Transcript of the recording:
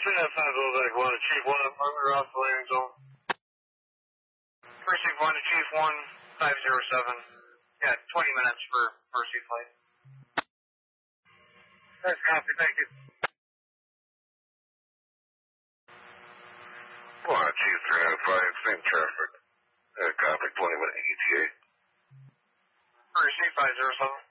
that sounds a little like one to Chief 1, we're off the landing zone. Precinct 1 to Chief 1, 507. Yeah, 20 minutes for first flight. That's copy, thank you. One, Chief 395, same traffic. Copy, 20 minute ETA. Precinct 507.